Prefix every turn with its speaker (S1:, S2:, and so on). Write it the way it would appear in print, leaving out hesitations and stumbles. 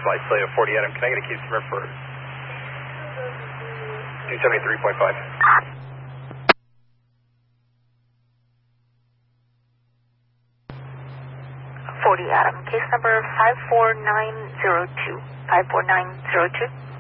S1: flight Celia 40 Adam. Can I get a case number for 273.5?
S2: 40 Adam, case number 54902. 54902.